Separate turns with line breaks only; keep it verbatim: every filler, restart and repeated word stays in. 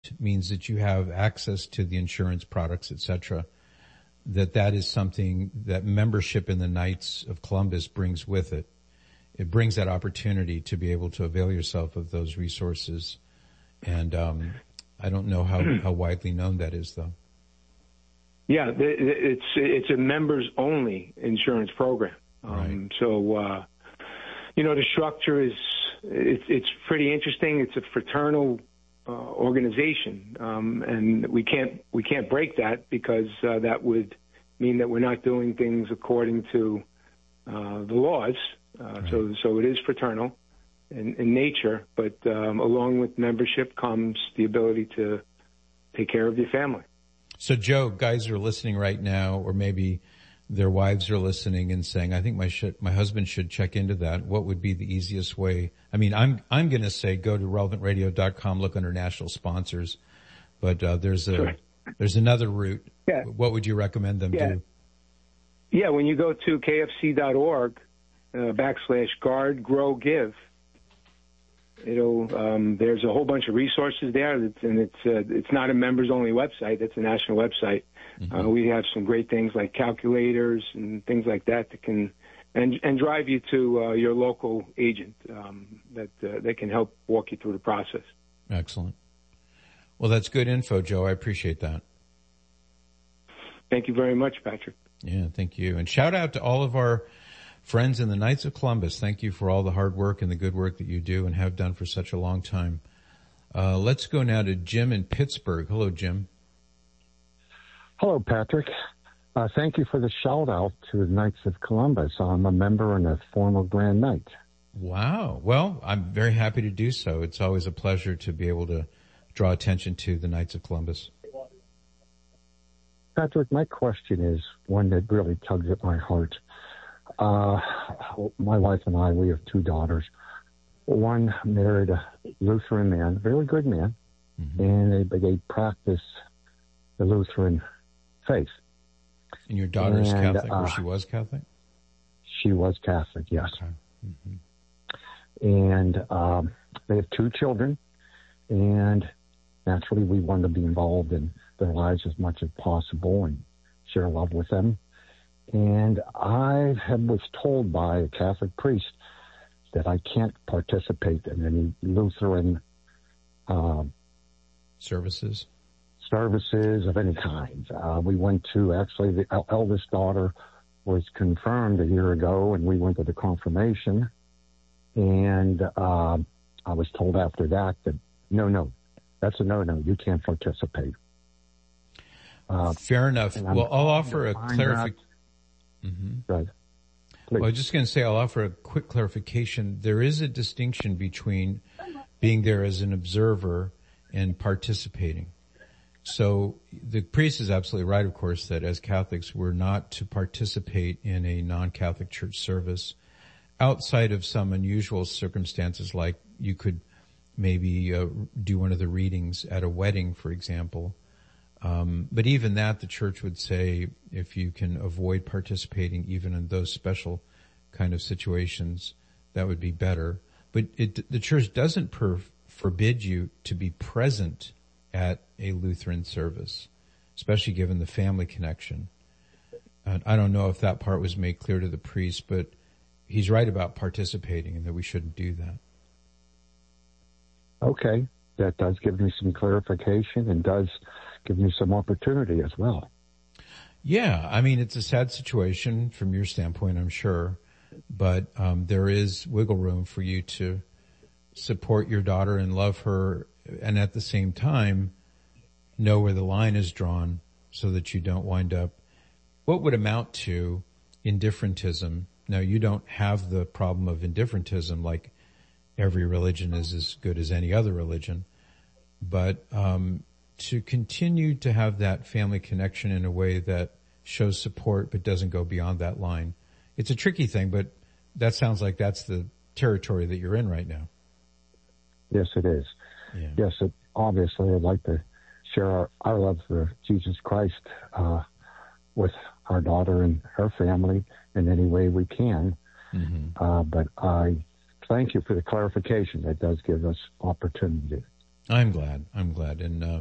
means that you have access to the insurance products, et cetera, that that is something that membership in the Knights of Columbus brings with it. It brings that opportunity to be able to avail yourself of those resources. And um, I don't know how, how widely known that is, though.
Yeah, it's it's a members-only insurance program. Um, right. So, uh, you know, the structure is it's it's pretty interesting. It's a fraternal uh, organization, um, and we can't we can't break that because uh, that would mean that we're not doing things according to uh, the laws. Uh, right. So, so it is fraternal in, in nature, but um, along with membership comes the ability to take care of your family.
So, Joe, guys are listening right now, or maybe their wives are listening and saying, I think my sh- my husband should check into that. What would be the easiest way? I mean, I'm I'm going to say go to relevant radio dot com, look under national sponsors, but uh, there's a sure. there's another route.
Yeah.
What would you recommend them
yeah.
do?
Yeah, when you go to k f c dot org uh, backslash guard grow give, it'll um, there's a whole bunch of resources there, and it's uh, it's not a members only website. It's a national website. Mm-hmm. Uh, we have some great things like calculators and things like that that can and and drive you to uh, your local agent um, that uh, that can help walk you through the process.
Excellent. Well, that's good info, Joe. I appreciate that.
Thank you very much, Patrick.
Yeah, thank you. And shout out to all of our friends in the Knights of Columbus. Thank you for all the hard work and the good work that you do and have done for such a long time. Uh, let's go now to Jim in Pittsburgh. Hello, Jim.
Hello, Patrick. Uh, thank you for the shout out to the Knights of Columbus. I'm a member and a former Grand Knight.
Wow. Well, I'm very happy to do so. It's always a pleasure to be able to draw attention to the Knights of Columbus.
Patrick, my question is one that really tugs at my heart. Uh, my wife and I, we have two daughters. One married a Lutheran man, very good man, mm-hmm. and they, they practice the Lutheran faith.
And your daughter is
and,
Catholic,
uh,
or she was Catholic?
She was Catholic, yes.
Okay. Mm-hmm.
And um, they have two children, and naturally we want to be involved in their lives as much as possible and share love with them. And I have, was told by a Catholic priest that I can't participate in any Lutheran uh,
services
services of any kind. Uh, we went to, actually, the eldest daughter was confirmed a year ago, and we went to the confirmation. And uh, I was told after that that, no, no, that's a no-no. You can't participate. Uh,
Fair enough. Well, I'll offer a clarification.
Mm-hmm. Right.
Well, I was just going to say, I'll offer a quick clarification. There is a distinction between being there as an observer and participating. So the priest is absolutely right, of course, that as Catholics, we're not to participate in a non-Catholic church service outside of some unusual circumstances, like you could maybe uh, do one of the readings at a wedding, for example. Um, but even that, the church would say, if you can avoid participating even in those special kind of situations, that would be better. But it, the church doesn't per, forbid you to be present at a Lutheran service, especially given the family connection. Uh, I don't know if that part was made clear to the priest, but he's right about participating and that we shouldn't do that.
Okay. That does give me some clarification and does give me some opportunity as well.
Yeah, I mean, it's a sad situation from your standpoint, I'm sure, but um, there is wiggle room for you to support your daughter and love her, and at the same time know where the line is drawn so that you don't wind up what would amount to indifferentism. Now, you don't have the problem of indifferentism like every religion is as good as any other religion, but um to continue to have that family connection in a way that shows support but doesn't go beyond that line. It's a tricky thing, but that sounds like that's the territory that you're in right now.
Yes, it is.
Yeah.
Yes, it, obviously I'd like to share our, our love for Jesus Christ uh, with our daughter and her family in any way we can. Mm-hmm. Uh, but I thank you for the clarification. That does give us opportunity.
I'm glad. I'm glad. And, uh,